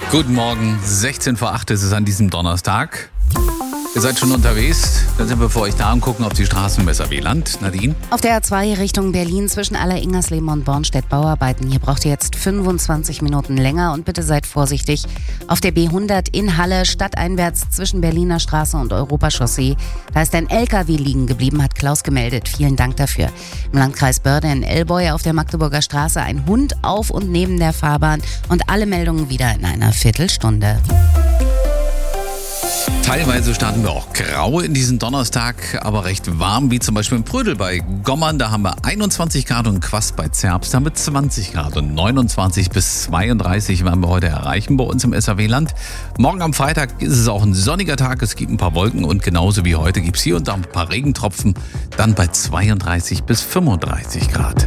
Guten Morgen, 16 vor 8 ist es an diesem Donnerstag. Ihr seid schon unterwegs? Dann sind wir für euch da und gucken auf die Straßen im SRW-Land. Nadine? Auf der A2 Richtung Berlin zwischen Aller-Ingersleben und Bornstedt Bauarbeiten. Hier braucht ihr jetzt 25 Minuten länger und bitte seid vorsichtig. Auf der B100 in Halle stadteinwärts zwischen Berliner Straße und Europachaussee. Da ist ein LKW liegen geblieben, hat Klaus gemeldet. Vielen Dank dafür. Im Landkreis Börde in Elboy auf der Magdeburger Straße ein Hund auf und neben der Fahrbahn und alle Meldungen wieder in einer Viertelstunde. Teilweise starten wir auch grau in diesen Donnerstag, aber recht warm, wie zum Beispiel in Prödel bei Gommern. Da haben wir 21 Grad und Quast bei Zerbst haben wir 20 Grad und 29 bis 32 werden wir heute erreichen bei uns im SRW-Land. Morgen am Freitag ist es auch ein sonniger Tag, es gibt ein paar Wolken und genauso wie heute gibt es hier und da ein paar Regentropfen, dann bei 32 bis 35 Grad.